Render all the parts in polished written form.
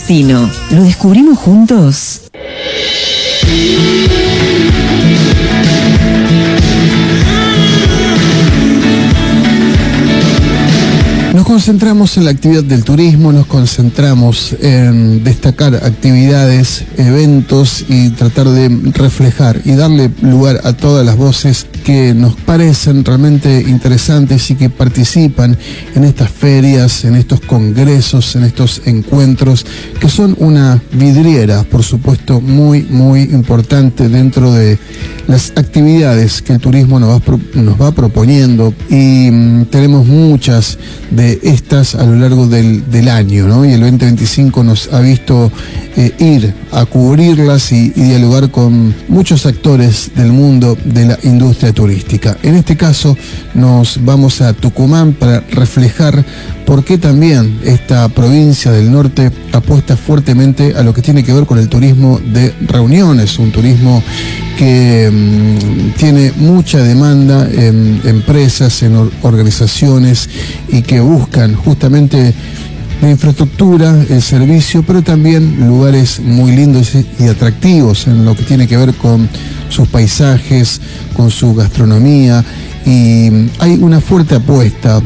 destino. ¿Lo descubrimos juntos? Nos concentramos en la actividad del turismo, nos concentramos en destacar actividades, eventos y tratar de reflejar y darle lugar a todas las voces que nos parecen realmente interesantes y que participan en estas ferias, en estos congresos, en estos encuentros, que son una vidriera, por supuesto, muy, muy importante dentro de las actividades que el turismo nos va proponiendo, y tenemos muchas de estas a lo largo del año, ¿no? Y el 2025 nos ha visto ir a cubrirlas y dialogar con muchos actores del mundo de la industria turística. En este caso nos vamos a Tucumán para reflejar por qué también esta provincia del norte apuesta fuertemente a lo que tiene que ver con el turismo de reuniones, un turismo que tiene mucha demanda en empresas, en organizaciones, y que buscan justamente la infraestructura, el servicio, pero también lugares muy lindos y atractivos en lo que tiene que ver con sus paisajes, con su gastronomía, y hay una fuerte apuesta.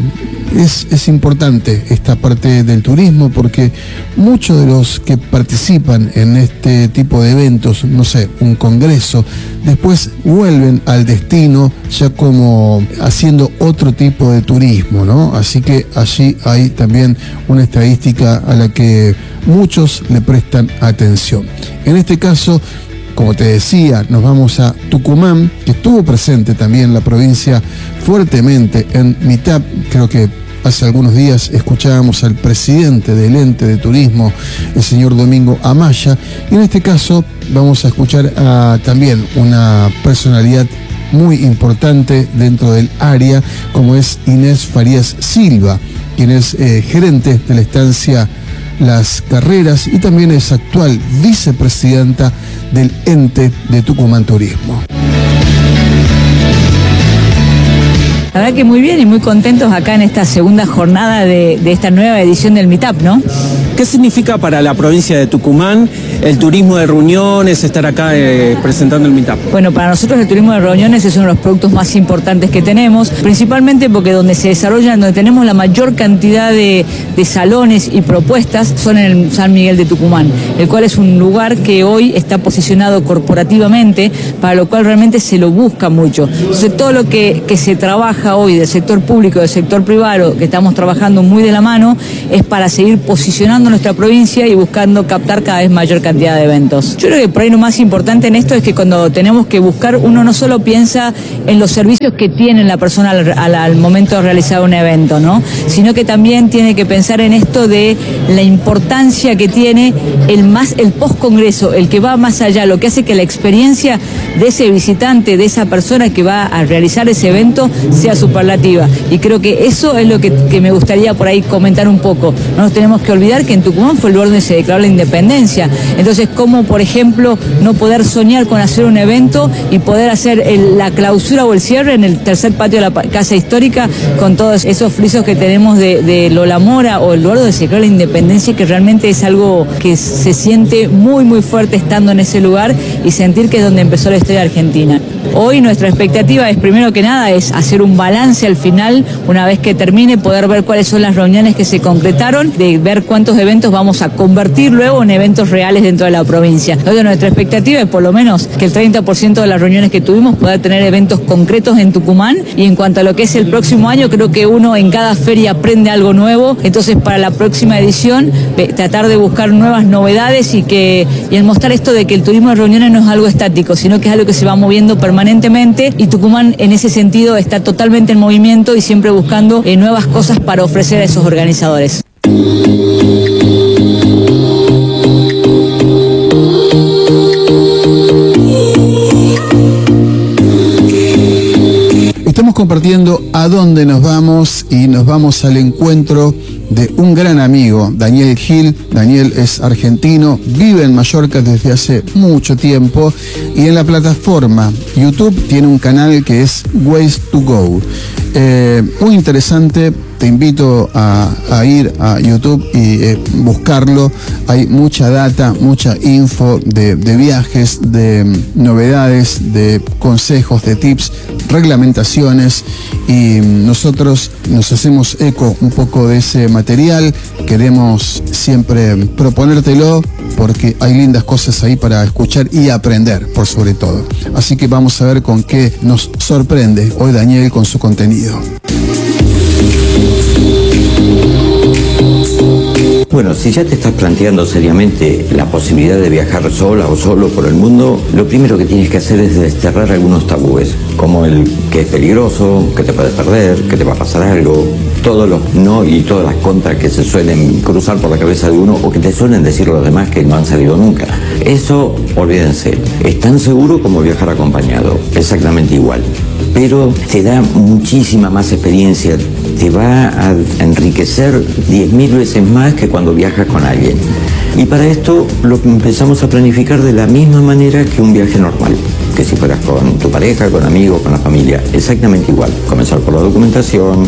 Es importante esta parte del turismo porque muchos de los que participan en este tipo de eventos, no sé, un congreso, después vuelven al destino ya como haciendo otro tipo de turismo, ¿no? Así que allí hay también una estadística a la que muchos le prestan atención. En este caso, como te decía, nos vamos a Tucumán, que estuvo presente también la provincia fuertemente en Meetup. Creo que hace algunos días escuchábamos al presidente del ente de turismo, el señor Domingo Amaya, y en este caso vamos a escuchar a también una personalidad muy importante dentro del área, como es Inés Farías Silva, quien es gerente de la estancia Las Carreras y también es actual vicepresidenta del ente de Tucumán Turismo. La verdad que muy bien y muy contentos acá en esta segunda jornada de esta nueva edición del Meetup, ¿no? ¿Qué significa para la provincia de Tucumán el turismo de reuniones, estar acá presentando el Meetup? Bueno, para nosotros el turismo de reuniones es uno de los productos más importantes que tenemos, principalmente porque donde se desarrollan, donde tenemos la mayor cantidad de salones y propuestas son en el San Miguel de Tucumán, el cual es un lugar que hoy está posicionado corporativamente, para lo cual realmente se lo busca mucho. Entonces todo lo que se trabaja hoy del sector público, del sector privado, que estamos trabajando muy de la mano, es para seguir posicionando nuestra provincia y buscando captar cada vez mayor cantidad de eventos. Yo creo que por ahí lo más importante en esto es que cuando tenemos que buscar, uno no solo piensa en los servicios que tiene la persona al momento de realizar un evento, ¿no? Sino que también tiene que pensar en esto de la importancia que tiene el post-congreso, el que va más allá, lo que hace que la experiencia de ese visitante, de esa persona que va a realizar ese evento, sea superlativa. Y creo que eso es lo que me gustaría por ahí comentar un poco. No nos tenemos que olvidar que en Tucumán fue el lugar donde se declaró la independencia. Entonces, ¿cómo, por ejemplo, no poder soñar con hacer un evento y poder hacer la clausura o el cierre en el tercer patio de la Casa Histórica con todos esos frisos que tenemos de Lola Mora, o el lugar donde se declaró la independencia, que realmente es algo que se siente muy, muy fuerte estando en ese lugar y sentir que es donde empezó la historia argentina. Hoy nuestra expectativa es, primero que nada, es hacer un balance al final, una vez que termine, poder ver cuáles son las reuniones que se concretaron, de ver cuántos eventos vamos a convertir luego en eventos reales dentro de la provincia. Entonces nuestra expectativa es por lo menos que el 30% de las reuniones que tuvimos pueda tener eventos concretos en Tucumán, y en cuanto a lo que es el próximo año, creo que uno en cada feria aprende algo nuevo. Entonces para la próxima edición tratar de buscar nuevas novedades y el mostrar esto de que el turismo de reuniones no es algo estático, sino que es algo que se va moviendo permanentemente, y Tucumán en ese sentido está totalmente en movimiento y siempre buscando nuevas cosas para ofrecer a esos organizadores. Estamos compartiendo a dónde nos vamos, y nos vamos al encuentro de un gran amigo, Daniel Gil. Daniel es argentino, vive en Mallorca desde hace mucho tiempo, y en la plataforma YouTube tiene un canal que es Ways to Go. Muy interesante. Te invito a ir a YouTube y buscarlo. Hay mucha data, mucha info de viajes, de novedades, de consejos, de tips, reglamentaciones, y nosotros nos hacemos eco un poco de ese material. Queremos siempre proponértelo porque hay lindas cosas ahí para escuchar y aprender, por sobre todo. Así que vamos a ver con qué nos sorprende hoy Daniel con su contenido. Bueno, si ya te estás planteando seriamente la posibilidad de viajar sola o solo por el mundo, lo primero que tienes que hacer es desterrar algunos tabúes, como el que es peligroso, que te puedes perder, que te va a pasar algo, todos los no y todas las contras que se suelen cruzar por la cabeza de uno o que te suelen decir los demás que no han salido nunca. Eso, olvídense, es tan seguro como viajar acompañado, exactamente igual. Pero te da muchísima más experiencia, te va a enriquecer 10.000 veces más que cuando viajas con alguien. Y para esto lo empezamos a planificar de la misma manera que un viaje normal, que si fueras con tu pareja, con amigos, con la familia, exactamente igual. Comenzar por la documentación,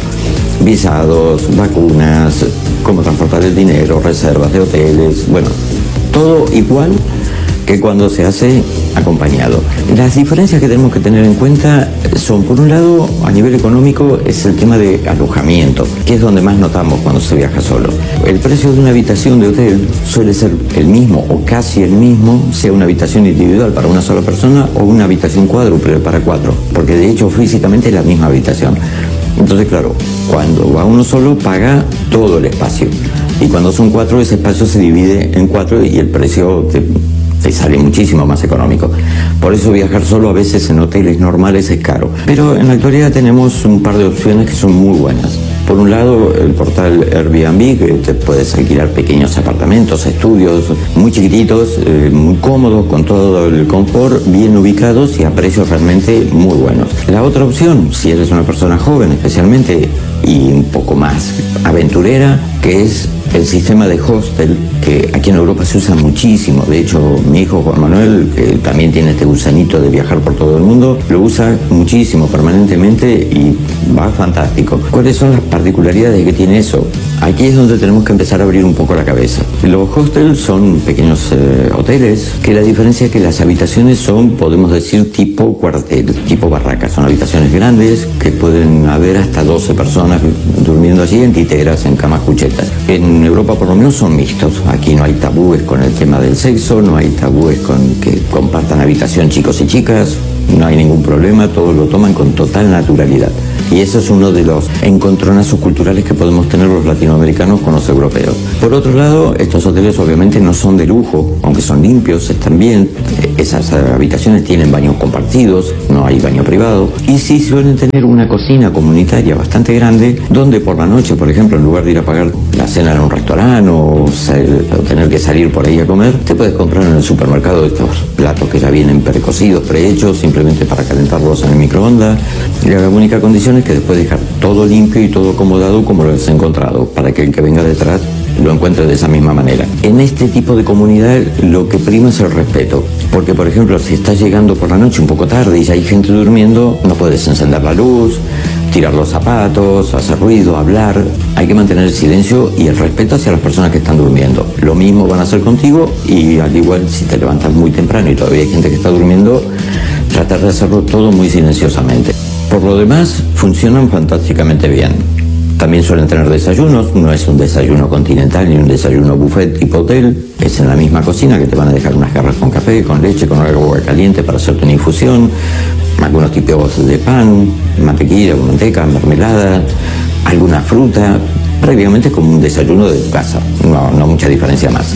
visados, vacunas, cómo transportar el dinero, reservas de hoteles, bueno, todo igual que cuando se hace acompañado. Las diferencias que tenemos que tener en cuenta son, por un lado, a nivel económico, es el tema de alojamiento, que es donde más notamos cuando se viaja solo. El precio de una habitación de hotel suele ser el mismo o casi el mismo, sea una habitación individual para una sola persona o una habitación cuádruple para 4, porque de hecho físicamente es la misma habitación. Entonces, claro, cuando va uno solo paga todo el espacio, y cuando son 4 ese espacio se divide en 4 y el precio te sale muchísimo más económico. Por eso viajar solo a veces en hoteles normales es caro. Pero en la actualidad tenemos un par de opciones que son muy buenas. Por un lado, el portal Airbnb, que te puedes alquilar pequeños apartamentos, estudios muy chiquititos, muy cómodos, con todo el confort, bien ubicados y a precios realmente muy buenos. La otra opción, si eres una persona joven especialmente y un poco más aventurera, que es el sistema de hostel, que aquí en Europa se usa muchísimo. De hecho, mi hijo Juan Manuel, que también tiene este gusanito de viajar por todo el mundo, lo usa muchísimo, permanentemente, y va fantástico. ¿Cuáles son las particularidades que tiene eso? Aquí es donde tenemos que empezar a abrir un poco la cabeza. Los hostels son pequeños hoteles, que la diferencia es que las habitaciones son, podemos decir, tipo cuartel, tipo barraca. Son habitaciones grandes que pueden haber hasta 12 personas durmiendo allí en titeras, en camas cuchetas. En Europa por lo menos son mixtos. Aquí no hay tabúes con el tema del sexo, no hay tabúes con que compartan habitación chicos y chicas, no hay ningún problema, todos lo toman con total naturalidad. Y eso es uno de los encontronazos culturales que podemos tener los latinoamericanos con los europeos. Por otro lado, estos hoteles obviamente no son de lujo, aunque son limpios, están bien. Esas habitaciones tienen baños compartidos, no hay baño privado. Y sí suelen tener una cocina comunitaria bastante grande, donde por la noche, por ejemplo, en lugar de ir a pagar la cena en un restaurante o tener que salir por ahí a comer, te puedes comprar en el supermercado estos platos que ya vienen precocidos, prehechos, simplemente para calentarlos en el microondas. Y la única condición es que después dejar todo limpio y todo acomodado como lo has encontrado, para que el que venga detrás lo encuentre de esa misma manera. En este tipo de comunidad lo que prima es el respeto, porque por ejemplo si estás llegando por la noche un poco tarde y ya hay gente durmiendo, no puedes encender la luz, tirar los zapatos, hacer ruido, hablar. Hay que mantener el silencio y el respeto hacia las personas que están durmiendo. Lo mismo van a hacer contigo, y al igual si te levantas muy temprano y todavía hay gente que está durmiendo, tratar de hacerlo todo muy silenciosamente. Por lo demás, funcionan fantásticamente bien. También suelen tener desayunos, no es un desayuno continental ni un desayuno buffet tipo hotel, es en la misma cocina que te van a dejar unas jarras con café, con leche, con agua caliente para hacerte una infusión, algunos tipos de pan, mantequilla, manteca, mermelada, alguna fruta, prácticamente como un desayuno de tu casa, no mucha diferencia más.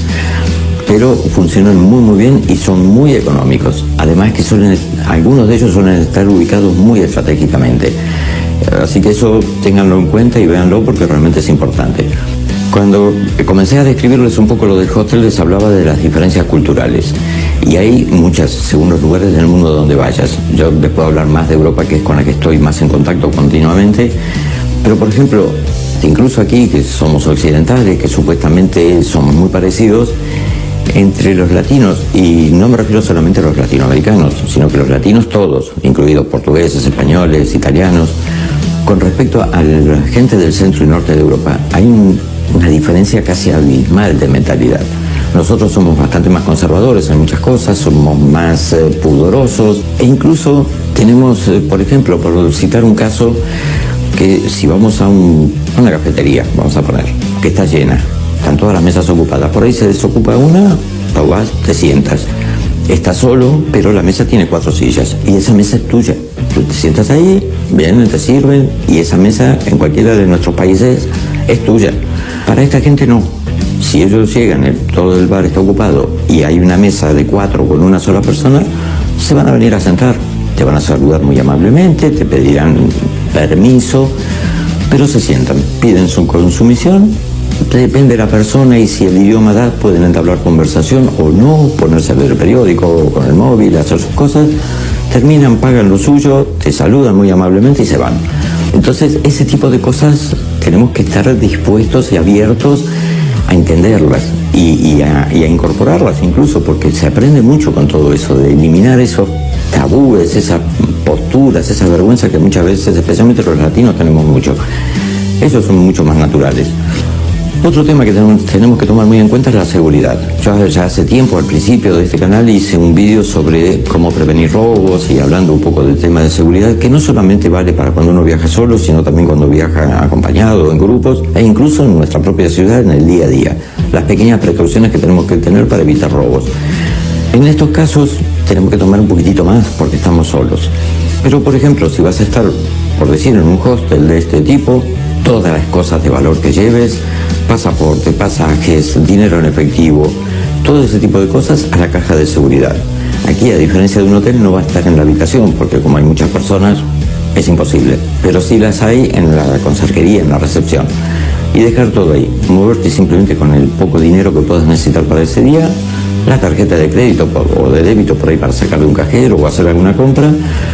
Pero funcionan muy bien y son muy económicos. Además que algunos de ellos suelen estar ubicados muy estratégicamente. Así que eso ténganlo en cuenta y véanlo porque realmente es importante. Cuando comencé a describirles un poco lo del hostel, les hablaba de las diferencias culturales. Y hay muchas, según los lugares del mundo donde vayas. Yo les puedo hablar más de Europa, que es con la que estoy más en contacto continuamente. Pero por ejemplo, incluso aquí, que somos occidentales, que supuestamente somos muy parecidos, entre los latinos, y no me refiero solamente a los latinoamericanos, sino que los latinos todos, incluidos portugueses, españoles, italianos, Con respecto a la gente del centro y norte de Europa, hay una diferencia casi abismal de mentalidad. Nosotros somos bastante más conservadores en muchas cosas, somos más pudorosos e incluso tenemos, por ejemplo, por citar un caso, que si vamos a una cafetería, vamos a poner, que está llena, están todas las mesas ocupadas, por ahí se desocupa una, tú vas, te sientas. Estás solo, pero la mesa tiene 4 sillas y esa mesa es tuya. Tú te sientas ahí, vienen, te sirven y esa mesa en cualquiera de nuestros países es tuya. Para esta gente no. Si ellos llegan, todo el bar está ocupado y hay una mesa de 4 con una sola persona, se van a venir a sentar. Te van a saludar muy amablemente, te pedirán permiso, pero se sientan, piden su consumición. Depende de la persona y si el idioma da, pueden entablar conversación o no, ponerse a ver el periódico o con el móvil, hacer sus cosas. Terminan, pagan lo suyo, te saludan muy amablemente y se van. Entonces, ese tipo de cosas tenemos que estar dispuestos y abiertos a entenderlas y a incorporarlas incluso, porque se aprende mucho con todo eso, de eliminar esos tabúes, esas posturas, esa vergüenza que muchas veces, especialmente los latinos, tenemos mucho. Esos son mucho más naturales. Otro tema que tenemos que tomar muy en cuenta es la seguridad. Yo ya hace tiempo, al principio de este canal, hice un vídeo sobre cómo prevenir robos y hablando un poco del tema de seguridad, que no solamente vale para cuando uno viaja solo, sino también cuando viaja acompañado, en grupos, e incluso en nuestra propia ciudad, en el día a día. Las pequeñas precauciones que tenemos que tener para evitar robos. En estos casos tenemos que tomar un poquitito más porque estamos solos. Pero, por ejemplo, si vas a estar, por decir, en un hostel de este tipo, todas las cosas de valor que lleves, pasaporte, pasajes, dinero en efectivo, todo ese tipo de cosas a la caja de seguridad. Aquí, a diferencia de un hotel, no va a estar en la habitación, porque como hay muchas personas, es imposible. Pero sí las hay en la conserjería, en la recepción. Y dejar todo ahí, moverte simplemente con el poco dinero que puedas necesitar para ese día, la tarjeta de crédito o de débito por ahí para sacar de un cajero o hacer alguna compra.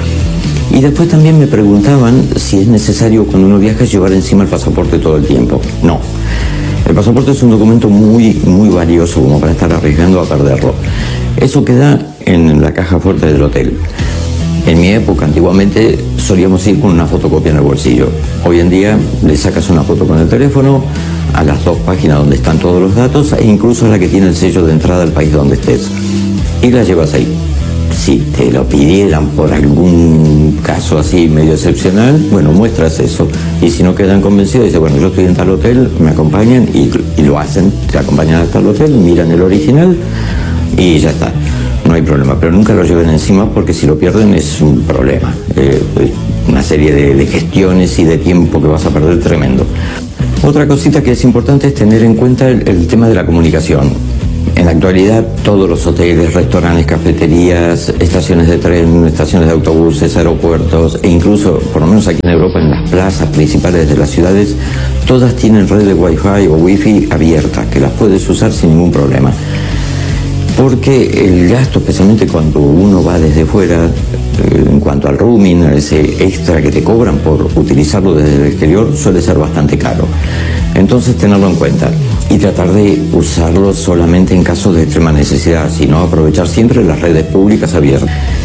Y después también me preguntaban si es necesario cuando uno viaja llevar encima el pasaporte todo el tiempo. No. El pasaporte es un documento muy valioso como para estar arriesgando a perderlo. Eso queda en la caja fuerte del hotel. En mi época, antiguamente, solíamos ir con una fotocopia en el bolsillo. Hoy en día le sacas una foto con el teléfono a las 2 páginas donde están todos los datos e incluso a la que tiene el sello de entrada al país donde estés. Y la llevas ahí. Si te lo pidieran por algún caso así medio excepcional, bueno, muestras eso. Y si no quedan convencidos, dices, bueno, yo estoy en tal hotel, me acompañan y lo hacen. Te acompañan hasta el hotel, miran el original y ya está. No hay problema, pero nunca lo lleven encima porque si lo pierden es un problema. Una serie de gestiones y de tiempo que vas a perder tremendo. Otra cosita que es importante es tener en cuenta el tema de la comunicación. En la actualidad, todos los hoteles, restaurantes, cafeterías, estaciones de tren, estaciones de autobuses, aeropuertos e incluso, por lo menos aquí en Europa, en las plazas principales de las ciudades, todas tienen red de Wi-Fi o Wi-Fi abierta, que las puedes usar sin ningún problema. Porque el gasto, especialmente cuando uno va desde fuera, en cuanto al roaming, ese extra que te cobran por utilizarlo desde el exterior, suele ser bastante caro. Entonces, tenerlo en cuenta y tratar de usarlo solamente en casos de extrema necesidad, sino aprovechar siempre las redes públicas abiertas.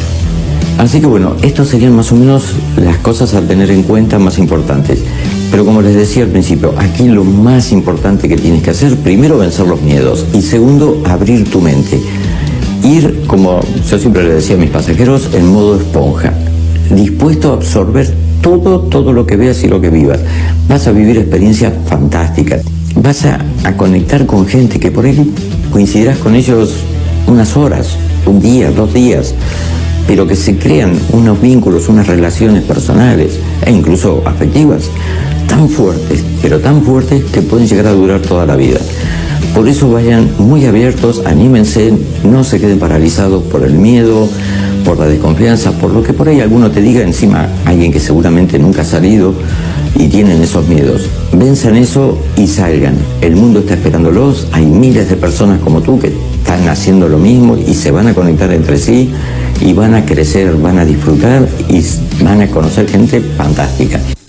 Así que bueno, estas serían más o menos las cosas a tener en cuenta más importantes. Pero como les decía al principio, aquí lo más importante que tienes que hacer, primero vencer los miedos y segundo, abrir tu mente. Ir, como yo siempre le decía a mis pasajeros, en modo esponja, dispuesto a absorber todo lo que veas y lo que vivas. Vas a vivir experiencias fantásticas. Vas a conectar con gente que por ahí coincidirás con ellos unas horas, un día, 2 días, pero que se crean unos vínculos, unas relaciones personales e incluso afectivas tan fuertes, pero tan fuertes que pueden llegar a durar toda la vida. Por eso vayan muy abiertos, anímense, no se queden paralizados por el miedo, por la desconfianza, por lo que por ahí alguno te diga, encima alguien que seguramente nunca ha salido y tienen esos miedos. Venzan eso y salgan. El mundo está esperándolos, hay miles de personas como tú que están haciendo lo mismo y se van a conectar entre sí y van a crecer, van a disfrutar y van a conocer gente fantástica.